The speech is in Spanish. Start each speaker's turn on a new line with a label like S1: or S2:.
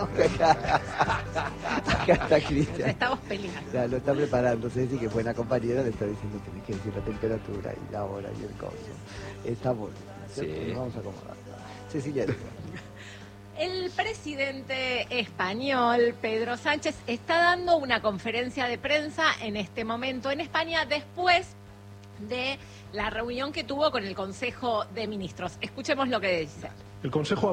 S1: Acá está Cristian.
S2: Estamos peleando.
S1: Ya, lo está preparando. Ceci, que buena compañera, le está diciendo tenés que decir la temperatura y la hora y el coso. Estamos.
S3: Sí.
S1: Nos vamos a acomodar. Cecilia.
S2: El presidente español, Pedro Sánchez, está dando una conferencia de prensa en este momento en España después de la reunión que tuvo con el Consejo de Ministros. Escuchemos lo que dice.
S4: El Consejo